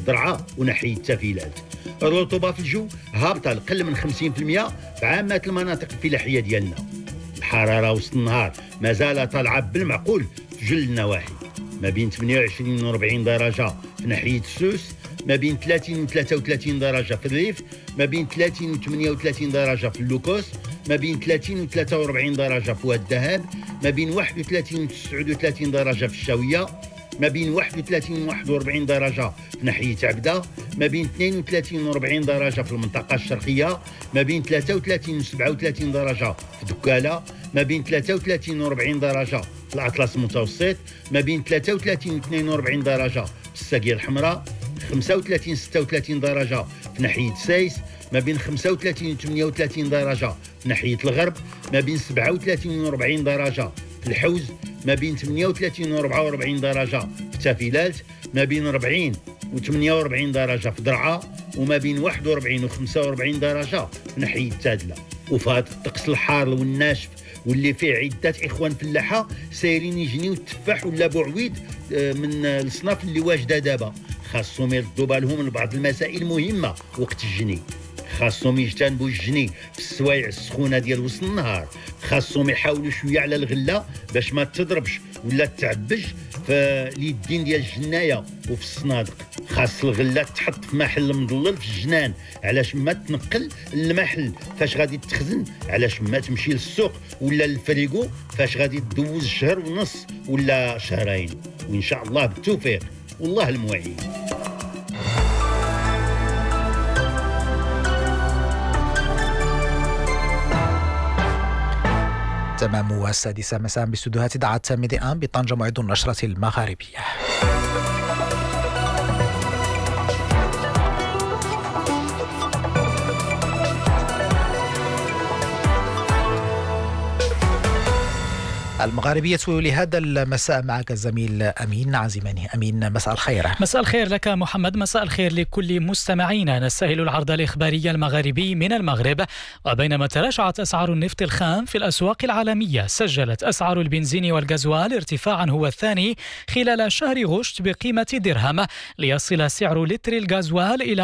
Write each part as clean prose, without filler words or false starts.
درعا وناحية تافيلات. الرطوبة في الجو هابطة لقل من 50% بعامة المناطق الفلاحية ديالنا. الحرارة وسط النهار مازال طالعة بالمعقول في جل النواحي، ما بين 28 و 40 درجة في ناحية السوس، ما بين 30 و 33 درجة في الريف، ما بين 30 و 38 درجة في اللوكوس، ما بين 30 و 43 درجة في واد الذهب، ما بين 31 و 39 درجة في الشاوية، ما بين 31 و 41 درجة في ناحية عبدة، ما بين 32 و 40 درجة في المنطقة الشرقية، ما بين 33 و 37 درجة في دكالة، ما بين 33 و 40 درجة في الأطلس المتوسط، ما بين 33 و 42 درجة في الساقية الحمراء، 35 و 36 درجة في ناحية سايس، ما بين 35 و 38 درجة في ناحية الغرب، ما بين 37 و 40 درجة في الحوز، ما بين 38 و 44 درجة في تافيلات، ما بين 40 و 48 درجة في درعا، وما بين 41 و 45 درجة في ناحية تادلة. وفي هذا الطقس الحار والناشف واللي فيه عدة إخوان فلاحة سايرين يجنيو التفاح ولا بوعويد من الصناف اللي واجدة دابا، خاصهم يردوا بالهم لبعض المسائل مهمة وقت الجني. خاصهم يجتنبوا الجني في السوايع السخونه ديال وسط النهار، خاصهم يحاولوا شويه على الغله باش ما تضربش ولا تعبج في اليدين ديال الجنايه وفي الصنادق. خاص الغله تحط في محل مضلل في الجنان علاش ما تنقل المحل فاش غادي تخزن، علاش ما تمشي للسوق ولا للفريغو فاش غادي تدوز شهر ونص ولا شهرين. وان شاء الله بالتوفيق والله المعين. تمام 6 مساء باستديوهات إذاعة ميدي آن بطنجة موعد النشرة المغاربية. المغاربية لهذا المساء معك الزميل أمين عزيماني. أمين، مساء الخير. مساء الخير لك محمد، مساء الخير لكل مستمعينا. نستهل العرض الإخباري المغاربي من المغرب. وبينما تراجعت أسعار النفط الخام في الأسواق العالمية، سجلت أسعار البنزين والغازوال ارتفاعا هو الثاني خلال شهر غشت بقيمة درهم، ليصل سعر لتر الغازوال إلى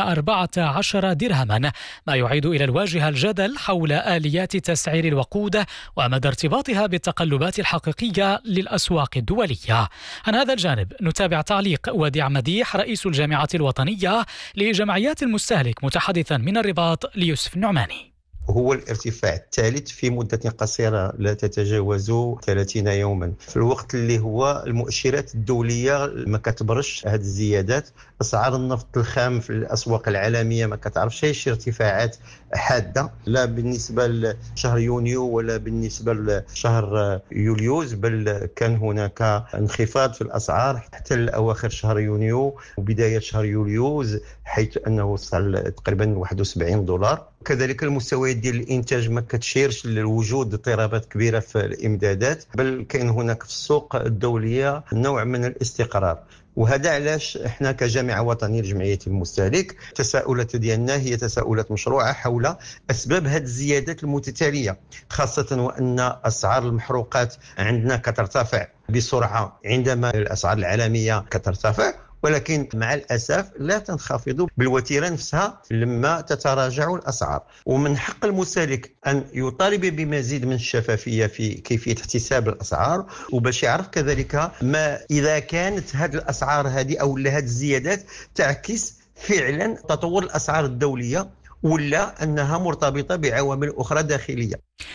14 درهما، ما يعيد إلى الواجهة الجدل حول آليات تسعير الوقود ومدى ارتباطها بالتقلبات الحقيقية للأسواق الدولية. عن هذا الجانب نتابع تعليق وديع مديح رئيس الجامعة الوطنية لجمعيات المستهلك متحدثا من الرباط ليوسف النعماني. هو الارتفاع الثالث في مدة قصيرة لا تتجاوز 30 يوما، في الوقت اللي هو المؤشرات الدولية ما كتبرش هذه الزيادات. أسعار النفط الخام في الأسواق العالمية ما كتعرفش شي ارتفاعات حادة، لا بالنسبة لشهر يونيو ولا بالنسبة لشهر يوليوز، بل كان هناك انخفاض في الأسعار حتى لأواخر شهر يونيو وبداية شهر يوليوز، حيث أنه وصل تقريبا 71 دولار. كذلك المستويات ديال الانتاج ما كتشيرش لوجود اضطرابات كبيره في الامدادات، بل كاين هناك في السوق الدوليه نوع من الاستقرار. وهذا علاش احنا كجامعه وطنيه لجمعيه المستهلك التساؤلات ديالنا هي تساؤلات مشروعه حول اسباب هذه الزيادات المتتاليه، خاصه وان اسعار المحروقات عندنا كترتفع بسرعه عندما الاسعار العالميه كترتفع، ولكن مع الأسف لا تنخفض بالوتيرة نفسها لما تتراجع الأسعار. ومن حق المستهلك أن يطالب بمزيد من الشفافية في كيفية احتساب الأسعار، وباش يعرف كذلك ما إذا كانت هذه الأسعار هذه أو هذه الزيادات تعكس فعلا تطور الأسعار الدولية ولا أنها مرتبطة بعوامل أخرى داخلية.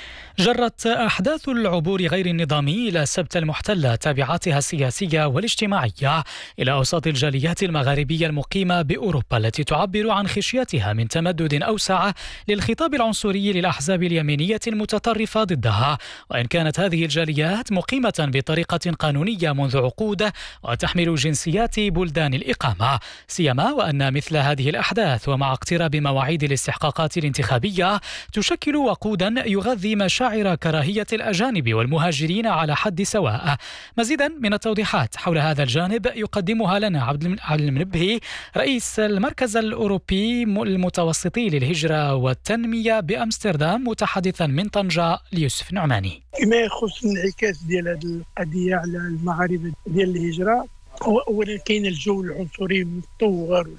جرت أحداث العبور غير النظامي إلى سبت المحتلة تابعاتها السياسية والاجتماعية إلى أوساط الجاليات المغاربية المقيمة بأوروبا، التي تعبر عن خشيتها من تمدد أوسع للخطاب العنصري للأحزاب اليمينية المتطرفة ضدها. وإن كانت هذه الجاليات مقيمة بطريقة قانونية منذ عقود وتحمل جنسيات بلدان الإقامة، سيما وأن مثل هذه الأحداث ومع اقتراب مواعيد الاستحقاقات الانتخابية تشكل وقودا يغذي مشاعر كراهية الأجانب والمهاجرين على حد سواء. مزيدا من التوضيحات حول هذا الجانب يقدمها لنا عبد المنبهي رئيس المركز الأوروبي المتوسطي للهجرة والتنمية بأمستردام متحدثا من طنجة ليوسف نعماني. فيما يخص الانعكاس ديال هذه القضية على المغاربة ديال الهجرة، هو أولا كاين الجو العنصري المتطور